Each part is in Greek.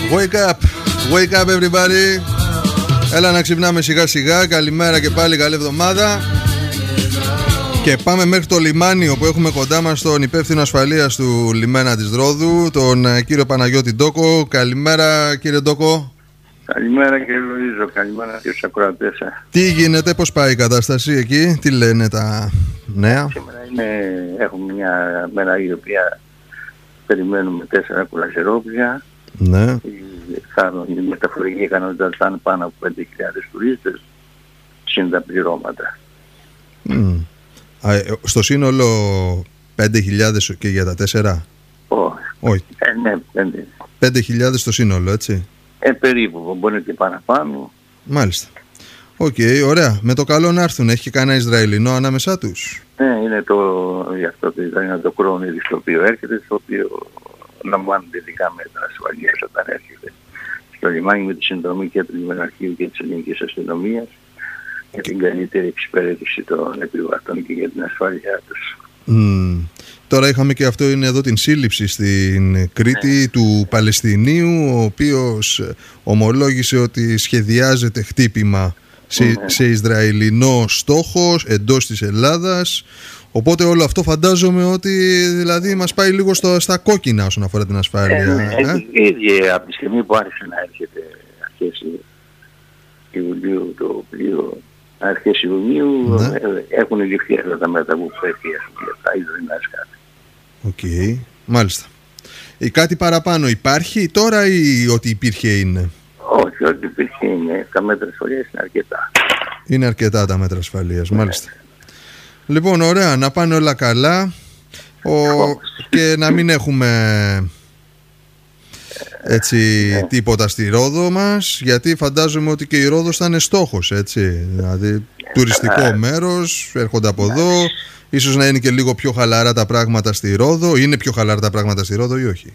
Wake up everybody. Έλα να ξυπνάμε σιγά σιγά. Καλημέρα και πάλι, καλή εβδομάδα. Και πάμε μέχρι το λιμάνι, όπου έχουμε κοντά μας τον υπεύθυνο ασφαλείας του λιμένα της Ρόδου, τον κύριο Παναγιώτη Ντόκο. Καλημέρα κύριε Ντόκο. Καλημέρα κύριε Λουίζο, καλημέρα και στους ακροατές. Τι γίνεται, πώς πάει η κατάσταση εκεί, τι λένε τα νέα? Σήμερα έχουμε μια μέρα η οποία περιμένουμε 4 κουρασερόπλια. Ναι. Η μεταφορική ικανότητα θα είναι πάνω από 5.000 τουρίστες, συν τα πληρώματα. Στο σύνολο 5.000 και για τα 4? Όχι. Ναι, 5.000 στο σύνολο, έτσι. Περίπου, μπορεί και παραπάνω. Μάλιστα. Οκ, ωραία. Με το καλό να έρθουν. Έχει και κανένα Ισραηλινό ανάμεσά τους? Ναι, είναι γι' αυτό είναι το Κρόνιδι το οποίο έρχεται, το οποίο λαμβάνονται ειδικά μέτρα ασφαλείας όταν έρχεται στο λιμάνι, με τη συνδρομή και του Λιμεναρχείου και της Ελληνικής Αστυνομίας για την καλύτερη εξυπηρέτηση των επιβατών και για την ασφάλειά τους. Τώρα είχαμε και αυτό, είναι εδώ την σύλληψη στην Κρήτη του Παλαιστινίου, ο οποίος ομολόγησε ότι σχεδιάζεται χτύπημα σε Ισραηλινό στόχο εντός της Ελλάδας. Οπότε όλο αυτό φαντάζομαι ότι δηλαδή μας πάει λίγο στα κόκκινα όσον αφορά την ασφάλεια. Ήδη από τη στιγμή που άρχισε να έρχεται αρχές Ιουλίου το πλοίο, αρχές Ιουνίου, έχουν ληφθεί αυτά τα μέτρα που πρέπει για τα Ισραηλινά σκάφη. Οκ, μάλιστα. Κάτι παραπάνω υπάρχει τώρα ή ό,τι υπήρχε είναι? Όχι, ό,τι υπήρχε είναι. Τα μέτρα ασφαλείας είναι αρκετά. Είναι αρκετά τα μέτρα ασφαλείας, μάλιστα. Λοιπόν, ωραία, να πάνε όλα καλά και να μην έχουμε έτσι τίποτα στη Ρόδο μας, γιατί φαντάζομαι ότι και η Ρόδος θα είναι στόχος, έτσι. Δηλαδή, τουριστικό μέρος, έρχονται από εδώ. Ίσως να είναι και λίγο πιο χαλαρά τα πράγματα στη Ρόδο. Είναι πιο χαλαρά τα πράγματα στη Ρόδο ή όχι?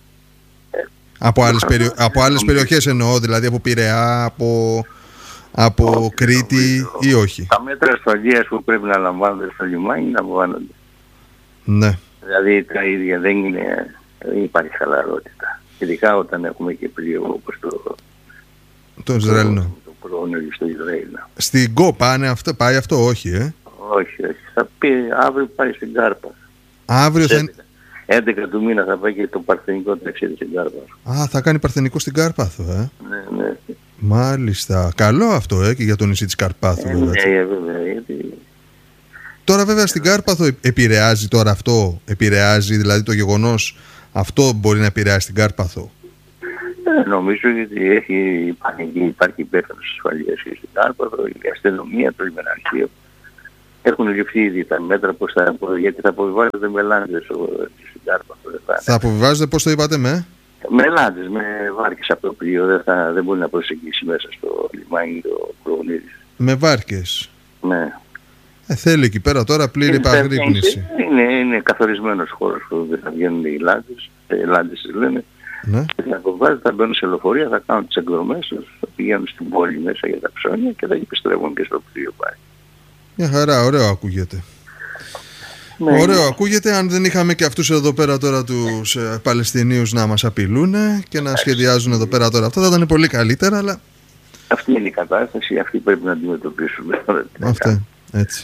Από άλλες περιοχές εννοώ, δηλαδή από Πειραιά, από Κρήτη ή όχι? Τα μέτρα ασφαλείας που πρέπει να λαμβάνονται στο λιμάνι λαμβάνονται. Ναι. Δηλαδή τα ίδια δεν υπάρχει χαλαρότητα. Ειδικά όταν έχουμε και πλοίο όπως το Ισραηλινό. Το Κρόνιδι στο Ισραήλ. Στην ΚΟ πάει αυτό, όχι Όχι. Θα πει αύριο πάει στην Κάρπα. Αύριο 11 του μήνα θα πάει και το παρθενικό ταξίδι στην Κάρπα. Θα κάνει παρθενικό στην Κάρπαθο, Ναι. Μάλιστα. Καλό αυτό, και για το νησί της Καρπάθου. Ναι, βέβαια. Γιατί... Τώρα βέβαια στην Κάρπαθο επηρεάζει τώρα αυτό, δηλαδή το γεγονός αυτό μπορεί να επηρεάσει την Κάρπαθο? Νομίζω γιατί υπάρχει υπεύθυνος ασφαλείας και στην Κάρπαθο, η αστυνομία, το Λιμεναρχείο. Έχουν ληφθεί ήδη τα μέτρα γιατί θα αποβιβάζονται με λάντες στην Κάρπαθο. Θα αποβιβάζονται, πώς το είπατε, με λάντες, με βάρκες από το πλοίο. Δεν μπορεί να προσεγγίσει μέσα στο λιμάνι το Κρόνιδι. Με βάρκες? Ναι. Θέλει εκεί πέρα τώρα πλήρη επαγρύπνηση. Είναι καθορισμένος χώρος που δεν θα βγαίνουν οι λάντες λένε. Ναι. Θα αποβιβάζονται, θα μπαίνουν σε λεωφορεία, θα κάνουν τις εκδρομές τους, θα πηγαίνουν στην πόλη μέσα για τα ψώνια και θα επιστρέφουν και στο πλοίο πάλι. Μια χαρά, ωραίο ακούγεται. Ναι, ωραίο ακούγεται. Αν δεν είχαμε και αυτούς εδώ πέρα τώρα τους Παλαιστινίους να μας απειλούν και να σχεδιάζουν εδώ πέρα τώρα αυτά, θα ήταν πολύ καλύτερα, αλλά... Αυτή είναι η κατάσταση, αυτή πρέπει να αντιμετωπίσουμε. Αυτή, έτσι.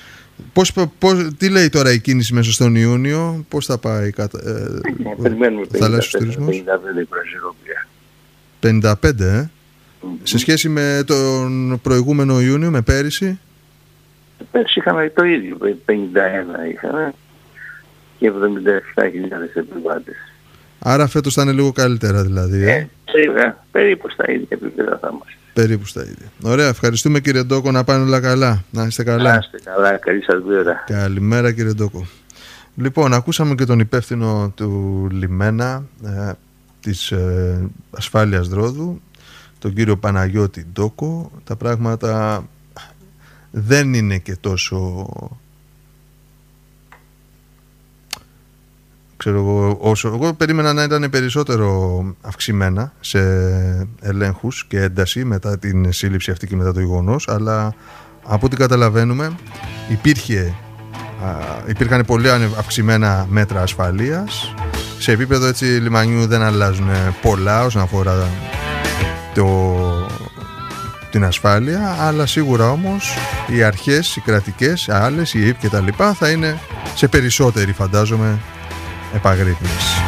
Τι λέει τώρα η κίνηση μέσα στον Ιούνιο, πώς θα πάει? Περιμένουμε 55 κουρασερόπλια. 55, Σε σχέση με τον προηγούμενο Ιούνιο, με πέρυσι? Πέρσι είχαμε το ίδιο, 51 είχαμε και 77.000 επιβάτες. Άρα φέτος θα είναι λίγο καλύτερα δηλαδή. Περίπου στα ίδια επίπεδα θα είμαστε. Περίπου στα ίδια. Ωραία, ευχαριστούμε κύριε Ντόκο, να πάνε όλα καλά. Να είστε καλά. Να είστε καλά, καλή σας μέρα. Καλημέρα κύριε Ντόκο. Λοιπόν, ακούσαμε και τον υπεύθυνο του λιμένα της ασφάλειας Ρόδου, τον κύριο Παναγιώτη Ντόκο. Τα πράγματα δεν είναι και τόσο, ξέρω εγώ, όσο εγώ περίμενα να ήταν περισσότερο αυξημένα σε ελέγχους και ένταση μετά την σύλληψη αυτή και μετά το γεγονός, αλλά από ό,τι καταλαβαίνουμε υπήρχαν πολύ αυξημένα μέτρα ασφαλείας σε επίπεδο έτσι λιμανιού δεν αλλάζουν πολλά όσον αφορά την ασφάλεια, αλλά σίγουρα όμως οι αρχές, οι κρατικές, άλλες, η ΕΕΠ και τα λοιπά θα είναι σε περισσότερη, φαντάζομαι, επαγρύπνηση.